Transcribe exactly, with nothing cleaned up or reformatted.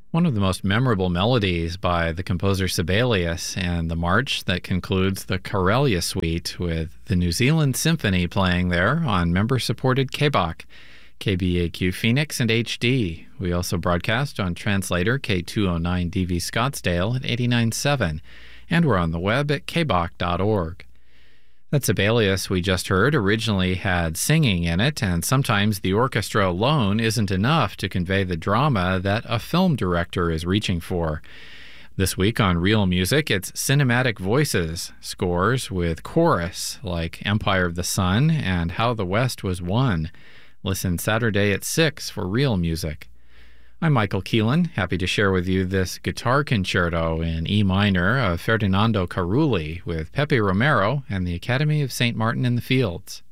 One of the most memorable melodies by the composer Sibelius, and the march that concludes the Karelia Suite with the New Zealand Symphony playing there on member-supported K B A Q, K B A Q Phoenix and H D. We also broadcast on translator K two oh nine D V Scottsdale at eighty-nine point seven, and we're on the web at k b a q dot org. That Sibelius we just heard originally had singing in it, and sometimes the orchestra alone isn't enough to convey the drama that a film director is reaching for. This week on Real Music, it's cinematic voices, scores with chorus like Empire of the Sun and How the West Was Won. Listen Saturday at six for Real Music. I'm Michael Keelan, happy to share with you this guitar concerto in E minor of Ferdinando Carulli with Pepe Romero and the Academy of Saint Martin in the Fields.